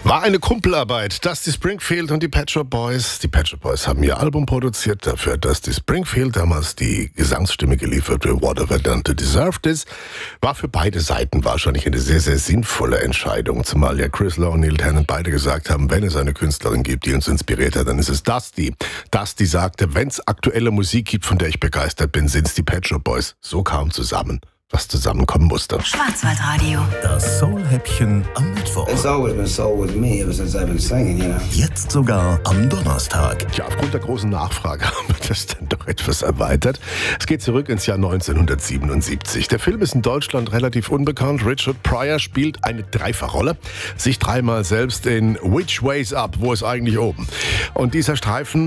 War eine Kumpelarbeit. Dusty Springfield und die Pet Shop Boys. Die Pet Shop Boys haben ihr Album produziert. Dafür hat Dusty Springfield damals die Gesangsstimme geliefert für Whatever Done Deserved Is. War für beide Seiten wahrscheinlich eine sehr, sehr sinnvolle Entscheidung. Zumal ja Chris Lowe und Neil Tennant beide gesagt haben, wenn es eine Künstlerin gibt, die uns inspiriert hat, dann ist es Dusty. Dusty sagte, wenn es aktuelle Musik gibt, von der ich begeistert bin, sind es die Pet Shop Boys. So kam zusammen, was zusammenkommen musste. Schwarzwaldradio. Das Soul-Häppchen am Mittwoch. It's always been soul with me ever since I've been singing, you know. Jetzt sogar am Donnerstag. Tja, aufgrund der großen Nachfrage haben wir das dann doch etwas erweitert. Es geht zurück ins Jahr 1977. Der Film ist in Deutschland relativ unbekannt. Richard Pryor spielt eine Dreifachrolle, sich dreimal selbst in Which Way's Up, wo ist eigentlich oben? Und dieser Streifen